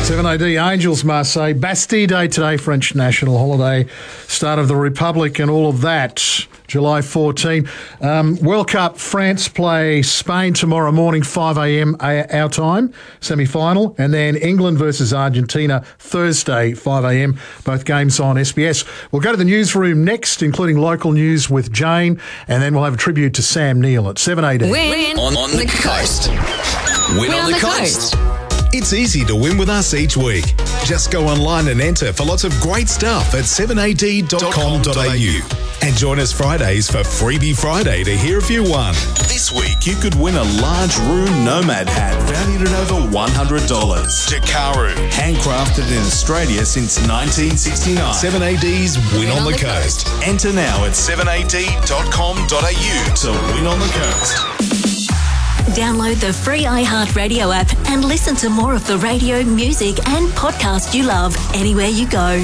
7AD, Angels, Marseille, Bastille Day today, French national holiday, start of the Republic and all of that. July 14. World Cup, France play Spain tomorrow morning, 5 a.m. our time, semi-final. And then England versus Argentina, Thursday, 5 a.m. Both games on SBS. We'll go to the newsroom next, including local news with Jane. And then we'll have a tribute to Sam Neill at 7AD. Win on the coast. Win on the coast. It's easy to win with us each week. Just go online and enter for lots of great stuff at 7ad.com.au. And join us Fridays for Freebie Friday to hear if you won. This week, you could win a large Room Nomad hat valued at over $100. Jakaru, handcrafted in Australia since 1969. 7AD's Win on the Coast. Enter now at 7ad.com.au to win on the coast. Download the free iHeartRadio app and listen to more of the radio, music and podcast you love anywhere you go.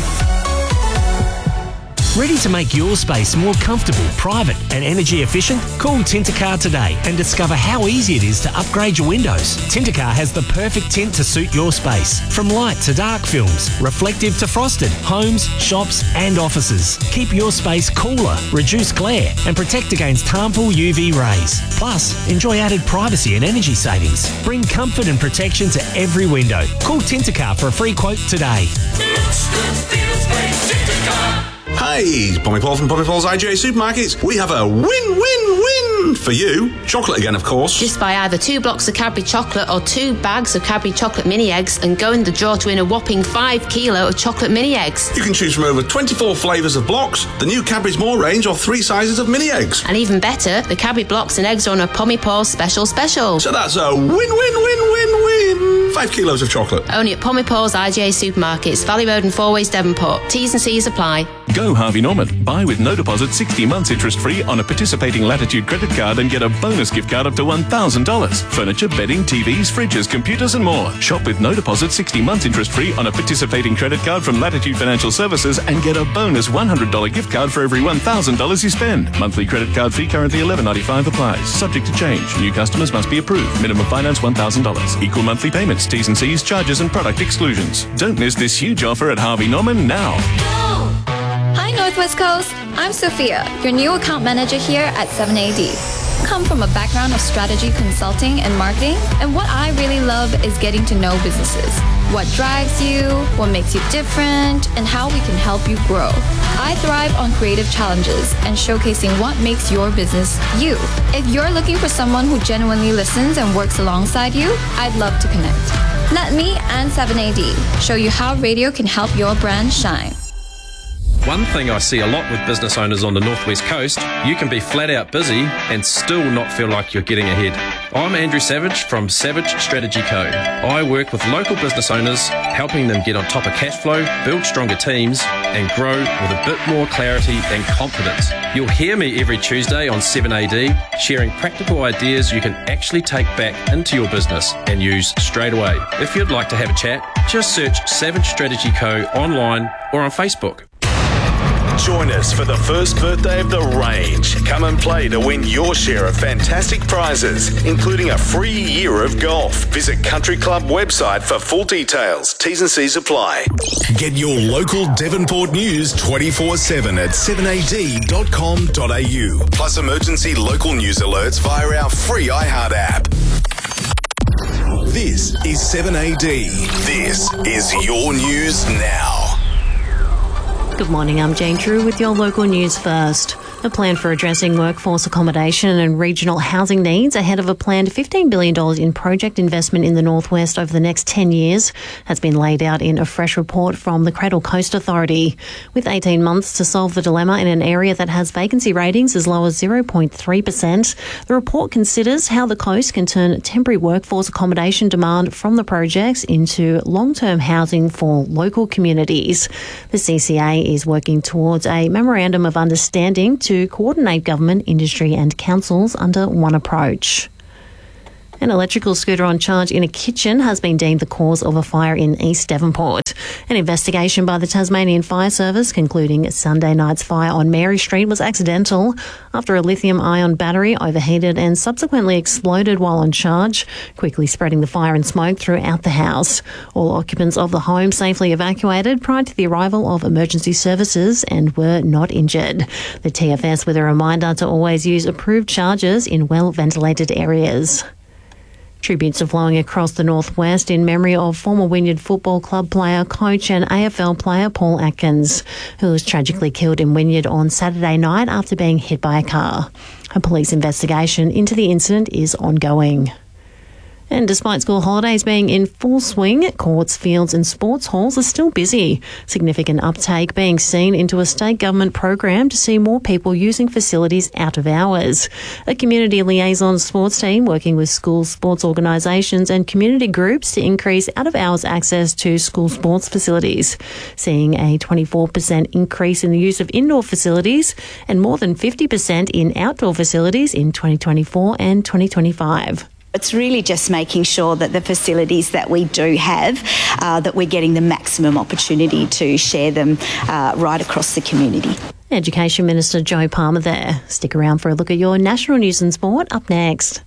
Ready to make your space more comfortable, private and energy efficient? Call Tintercar today and discover how easy it is to upgrade your windows. Tintercar has the perfect tint to suit your space. From light to dark films, reflective to frosted, homes, shops and offices. Keep your space cooler, reduce glare and protect against harmful UV rays. Plus, enjoy added privacy and energy savings. Bring comfort and protection to every window. Call Tintercar for a free quote today. Hey, Pommy Paul from Pommy Paul's IGA Supermarkets. We have a win-win-win for you. Chocolate again, of course. Just buy either 2 blocks of Cadbury chocolate or 2 bags of Cadbury chocolate mini eggs and go in the draw to win a whopping 5 kilo of chocolate mini eggs. You can choose from over 24 flavours of blocks, the new Cadbury's More range, or 3 sizes of mini eggs. And even better, the Cadbury blocks and eggs are on a Pommy Paul special. So that's a win-win-win-win-win. 5 kilos of chocolate. Only at Pommy Paul's IGA Supermarkets, Valley Road and Four Ways Devonport. T's and C's apply. Go Harvey Norman. Buy with no deposit 60 months interest-free on a participating Latitude credit card and get a bonus gift card up to $1,000. Furniture, bedding, TVs, fridges, computers and more. Shop with no deposit 60 months interest-free on a participating credit card from Latitude Financial Services and get a bonus $100 gift card for every $1,000 you spend. Monthly credit card fee currently $11.95 applies. Subject to change. New customers must be approved. Minimum finance $1,000. Equal monthly payments, T's and C's, charges and product exclusions. Don't miss this huge offer at Harvey Norman now. Hi Northwest Coast, I'm Sophia, your new account manager here at 7AD. Come from a background of strategy consulting and marketing, and what I really love is getting to know businesses. What drives you, what makes you different, and how we can help you grow. I thrive on creative challenges and showcasing what makes your business you. If you're looking for someone who genuinely listens and works alongside you, I'd love to connect. Let me and 7AD show you how radio can help your brand shine. One thing I see a lot with business owners on the Northwest Coast, you can be flat out busy and still not feel like you're getting ahead. I'm Andrew Savage from Savage Strategy Co. I work with local business owners, helping them get on top of cash flow, build stronger teams, and grow with a bit more clarity and confidence. You'll hear me every Tuesday on 7AD, sharing practical ideas you can actually take back into your business and use straight away. If you'd like to have a chat, just search Savage Strategy Co. online or on Facebook. Join us for the first birthday of the range. Come and play to win your share of fantastic prizes, including a free year of golf. Visit Country Club website for full details. T's and C's apply. Get your local Devonport news 24/7 at 7ad.com.au. Plus emergency local news alerts via our free iHeart app. This is 7AD. This is your news now. Good morning, I'm Jane True with your local news first. A plan for addressing workforce accommodation and regional housing needs ahead of a planned $15 billion in project investment in the Northwest over the next 10 years has been laid out in a fresh report from the Cradle Coast Authority. With 18 months to solve the dilemma in an area that has vacancy ratings as low as 0.3%, the report considers how the coast can turn temporary workforce accommodation demand from the projects into long-term housing for local communities. The CCA is working towards a memorandum of understanding to coordinate government, industry and councils under one approach. An electrical scooter on charge in a kitchen has been deemed the cause of a fire in East Devonport. An investigation by the Tasmanian Fire Service concluding Sunday night's fire on Mary Street was accidental after a lithium-ion battery overheated and subsequently exploded while on charge, quickly spreading the fire and smoke throughout the house. All occupants of the home safely evacuated prior to the arrival of emergency services and were not injured. The TFS with a reminder to always use approved chargers in well-ventilated areas. Tributes are flowing across the northwest in memory of former Wynyard Football Club player, coach and AFL player Paul Atkins, who was tragically killed in Wynyard on Saturday night after being hit by a car. A police investigation into the incident is ongoing. And despite school holidays being in full swing, courts, fields and sports halls are still busy. Significant uptake being seen into a state government program to see more people using facilities out of hours. A community liaison sports team working with school sports organisations and community groups to increase out-of-hours access to school sports facilities, seeing a 24% increase in the use of indoor facilities and more than 50% in outdoor facilities in 2024 and 2025. It's really just making sure that the facilities that we do have, that we're getting the maximum opportunity to share them right across the community. Education Minister Joe Palmer there. Stick around for a look at your national news and sport up next.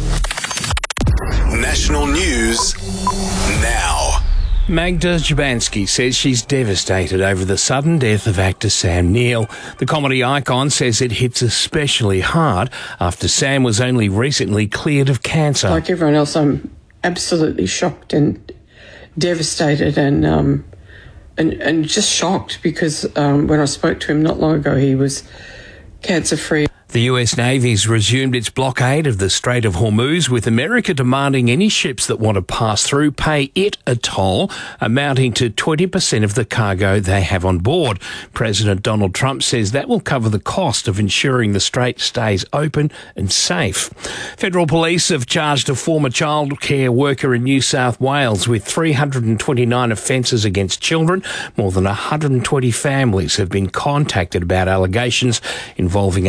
National news now. Magda Szubanski says she's devastated over the sudden death of actor Sam Neill. The comedy icon says it hits especially hard after Sam was only recently cleared of cancer. Like everyone else, I'm absolutely shocked and devastated and just shocked because when I spoke to him not long ago, he was cancer-free. The US Navy's resumed its blockade of the Strait of Hormuz, with America demanding any ships that want to pass through pay it a toll amounting to 20% of the cargo they have on board. President Donald Trump says that will cover the cost of ensuring the strait stays open and safe. Federal police have charged a former childcare worker in New South Wales with 329 offences against children. More than 120 families have been contacted about allegations involving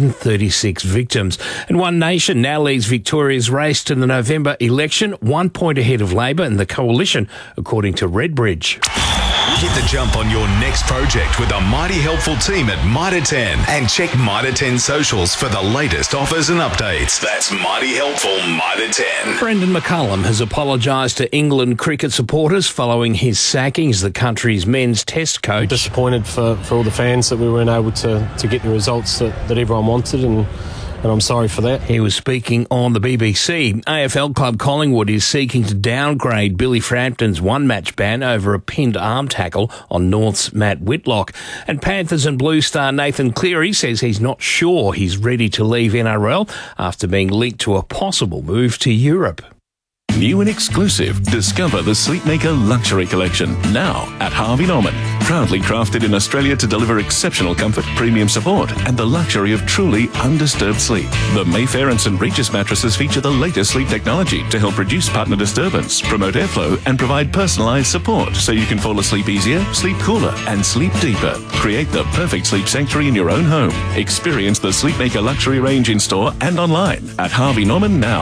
136 victims. And One Nation now leads Victoria's race to the November election, 1 point ahead of Labor and the Coalition, according to Redbridge. Hit the jump on your next project with a mighty helpful team at Mitre 10 and check Mitre 10 socials for the latest offers and updates. That's mighty helpful Mitre 10. Brendan McCullum has apologised to England cricket supporters following his sacking as the country's men's test coach. Disappointed for all the fans that we weren't able to get the results that everyone wanted, and I'm sorry for that. He was speaking on the BBC. AFL club Collingwood is seeking to downgrade Billy Frampton's one-match ban over a pinned arm tackle on North's Matt Whitlock. And Panthers and Blue star Nathan Cleary says he's not sure he's ready to leave NRL after being linked to a possible move to Europe. New and exclusive, discover the Sleepmaker Luxury Collection, now at Harvey Norman. Proudly crafted in Australia to deliver exceptional comfort, premium support, and the luxury of truly undisturbed sleep. The Mayfair and St. Regis mattresses feature the latest sleep technology to help reduce partner disturbance, promote airflow, and provide personalised support so you can fall asleep easier, sleep cooler, and sleep deeper. Create the perfect sleep sanctuary in your own home. Experience the Sleepmaker Luxury range in store and online at Harvey Norman now.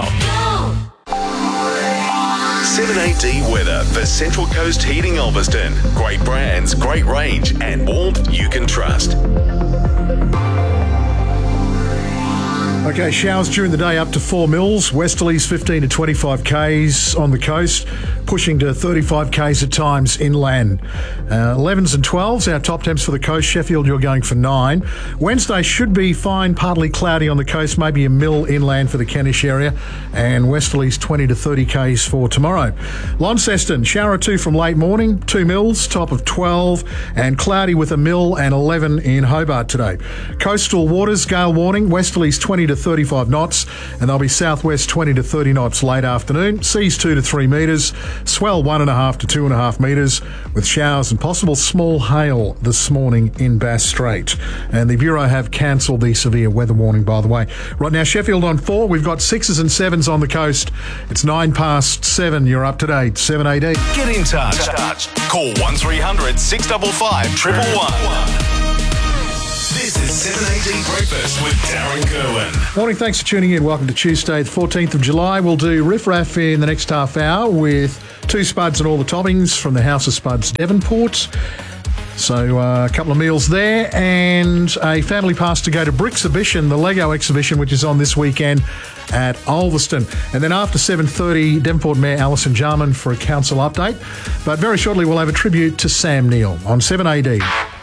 7AD weather for Central Coast Heating Ulverston. Great brands, great range, and warmth you can trust. Okay, showers during the day up to 4 mils. Westerlies 15 to 25 k's on the coast, pushing to 35 k's at times inland. 11s and 12s, our top temps for the coast. Sheffield, you're going for 9. Wednesday should be fine, partly cloudy on the coast, maybe a mil inland for the Kentish area, and westerlies 20 to 30 k's for tomorrow. Launceston, shower or 2 from late morning, 2 mils, top of 12, and cloudy with a mil and 11 in Hobart today. Coastal waters, gale warning, westerlies 20 to 35 knots, and they'll be southwest 20 to 30 knots late afternoon. Seas 2 to 3 metres, swell 1.5 to 2.5 metres, with showers and possible small hail this morning in Bass Strait. And the Bureau have cancelled the severe weather warning, by the way. Right now, Sheffield on 4. We've got 6s and 7s on the coast. It's 9 past 7. You're up to date. 7AD. Get in touch. Call 1300 655 111. This is 7AD Breakfast with Darren Kerwin. Morning, thanks for tuning in. Welcome to Tuesday, the 14th of July. We'll do Riff Raff in the next half hour with two spuds and all the toppings from the House of Spuds Devonport. So a couple of meals there and a family pass to go to Brickzibition, the Lego exhibition, which is on this weekend at Ulverston. And then after 7:30, Devonport Mayor Alison Jarman for a council update. But very shortly, we'll have a tribute to Sam Neill on 7AD.